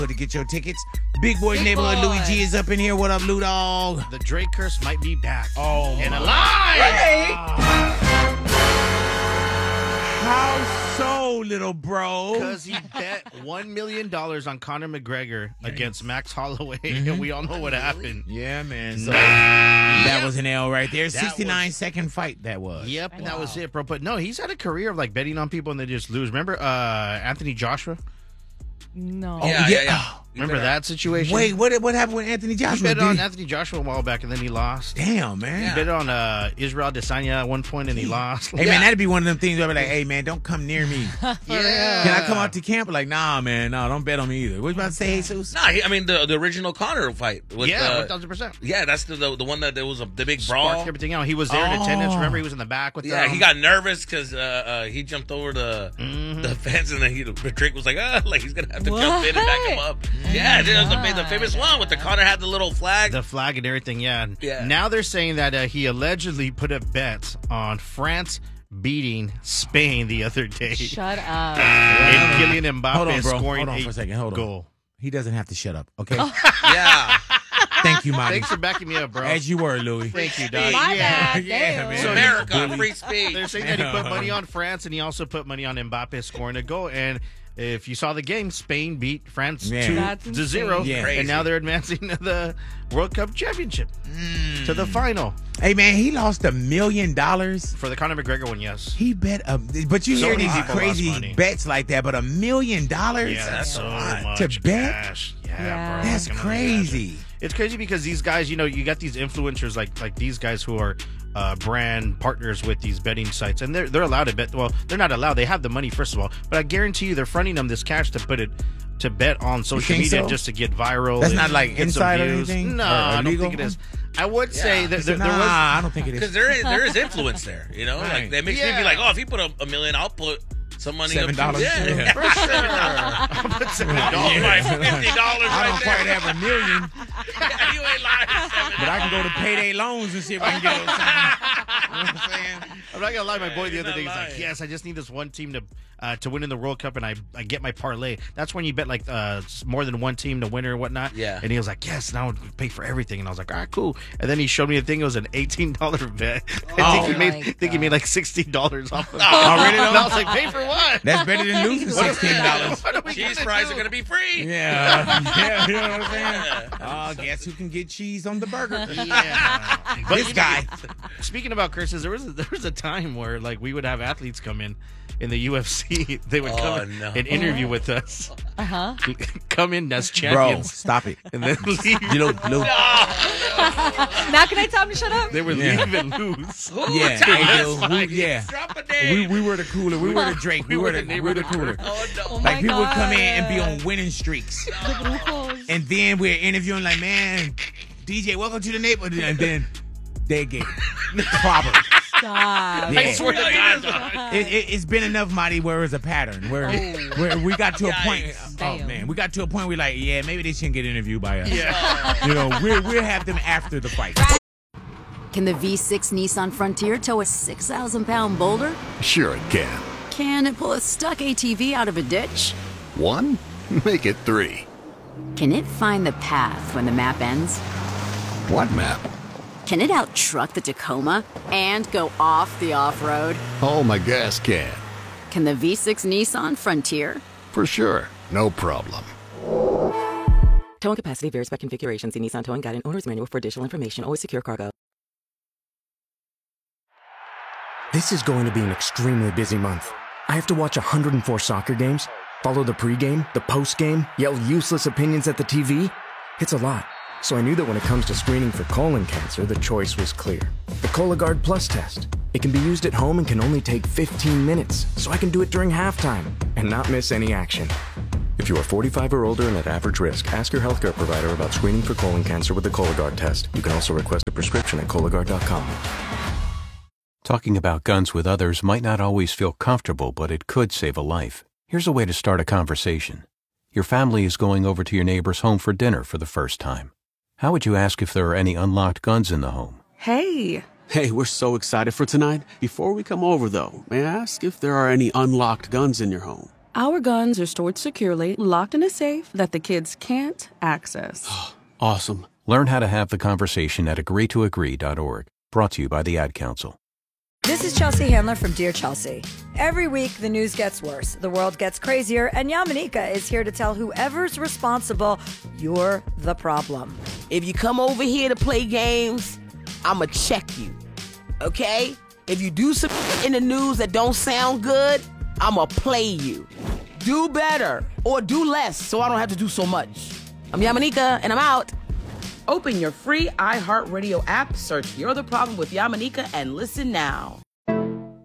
to get your tickets. Big Boy Neighborhood Louis G is up in here. What up, Lou Dog? The Drake curse might be back. Oh, and alive! How so, little bro? Because he bet $1 million on Conor McGregor against Max Holloway, and we all know what happened. Yeah, man. So that was an L right there. 69-second fight that was. Yep, and that was it, bro. But no, he's had a career of like betting on people and they just lose. Remember Anthony Joshua? No. Oh, Yeah. Remember that situation? Wait, what happened with Anthony Joshua? He bet on Anthony Joshua a while back, and then he lost. Damn, man. He bet on Israel Adesanya at one point, and he lost. Hey, man, that'd be one of them things where I'd be like, hey, man, don't come near me. Yeah. Can I come out to camp? Like, nah, man, no, don't bet on me either. What you about to say, Jesus? Nah, I mean, the original Conor fight. With, 1,000%. Yeah, that's the one that there was the big brawl. Sparked everything out. He was there in attendance. Remember, he was in the back with them. He got nervous because he jumped over the fence, and then Drake was like he's gonna have to jump in and back him up. Yeah, it was the famous one with the Conor had the little flag, and everything. Yeah. Yeah. Now they're saying that he allegedly put a bet on France beating Spain the other day. Shut up. And Kylian Mbappe scoring Hold on for a second. Hold on. goal. He doesn't have to shut up, okay? Yeah. Thank you, Marty. Thanks for backing me up, bro. As you were, Louis. Thank you, Doug. My bad. Yeah, Damn. man. So America, free speech. They're saying that he put money on France, and he also put money on Mbappe scoring a goal. And if you saw the game, Spain beat France 2-0, Yeah. and now they're advancing to the World Cup Championship, to the final. Hey, man, he lost $1 million. For the Conor McGregor one, yes. He bet, but you So hear many these people lost crazy money. bets like that, but $1 million? Yeah, that's so much to bet? cash. Yeah, Yeah. bro. That's I can crazy. imagine. It's crazy because these guys, you got these influencers like these guys who are brand partners with these betting sites, and they're allowed to bet. Well, they're not allowed. They have the money, first of all, but I guarantee you they're fronting them this cash to bet on social think media so? just to get viral. That's and not like get some inside or views. anything? No, Or I don't illegal? think it is. I would say that there was. I don't think it Because is. there is influence there, Right. Like that makes me be like, if he put a million, I'll put some money $7. up. Yeah, For sure. I'll put $7. Like $50 I don't right quite there. have $1 million, You ain't lying. but I can go to Payday Loans and see if I can get a little something. You know what I'm saying? I'm not gonna lie, my boy the you're other day not was like, lying. "Yes, I just need this one team to win in the World Cup, and I get my parlay." That's when you bet like more than one team to win or whatnot. Yeah. And he was like, "Yes, now I would pay for everything." And I was like, "All right, cool." And then he showed me a thing. It was an $18 bet. I think he made like $60 off of it. Oh, really, though? And I was like, "Pay for what?" That's better than losing $16. What are we Cheese gonna fries do? are gonna be free. Yeah, you know what I'm saying? Guess who can get cheese on the burger? Yeah. But This guy. Speaking about curses, there was a time where like we would have athletes come in the UFC. They would come and interview with us. Come in as Bro, champions, stop it. and then leave. You know, Lou. Now can I tell him to shut up? They would leave and lose. Yeah, hey, Lou, yeah. Drop a name. We were the cooler. We were the Drake. We were the cooler. Oh no. Oh my Like people would come in God. and be on winning streaks, and then we're interviewing like, man, DJ, welcome to the neighborhood, and then they get clobbered. Stop. Yeah. I swear to God, dog. It's been enough, Marty, where it's a pattern. Where we got to a point. Oh Damn. man, we got to a point where like, yeah, maybe they shouldn't get interviewed by us. Yeah. You know, we'll have them after the fight. Can the V6 Nissan Frontier tow a 6,000-pound boulder? Sure it can. Can it pull a stuck ATV out of a ditch? 1? Make it 3. Can it find the path when the map ends? What map? Can it out-truck the Tacoma and go off the off-road? Oh, my gas can. Can the V6 Nissan Frontier? For sure. No problem. Towing capacity varies by configuration. See Nissan Towing Guide and Owner's Manual for additional information. Always secure cargo. This is going to be an extremely busy month. I have to watch 104 soccer games, follow the pregame, the postgame, yell useless opinions at the TV. It's a lot. So I knew that when it comes to screening for colon cancer, the choice was clear. The Cologuard Plus test. It can be used at home and can only take 15 minutes, so I can do it during halftime and not miss any action. If you are 45 or older and at average risk, ask your healthcare provider about screening for colon cancer with the Cologuard test. You can also request a prescription at Cologuard.com. Talking about guns with others might not always feel comfortable, but it could save a life. Here's a way to start a conversation. Your family is going over to your neighbor's home for dinner for the first time. How would you ask if there are any unlocked guns in the home? Hey, we're so excited for tonight. Before we come over, though, may I ask if there are any unlocked guns in your home? Our guns are stored securely, locked in a safe that the kids can't access. Awesome. Learn how to have the conversation at agreetoagree.org. Brought to you by the Ad Council. This is Chelsea Handler from Dear Chelsea. Every week, the news gets worse, the world gets crazier, and Yamanika is here to tell whoever's responsible, you're the problem. If you come over here to play games, I'ma check you, okay? If you do something in the news that don't sound good, I'ma play you. Do better or do less so I don't have to do so much. I'm Yamanika, and I'm out. Open your free iHeartRadio app, search You're the Problem with Yamanika, and listen now.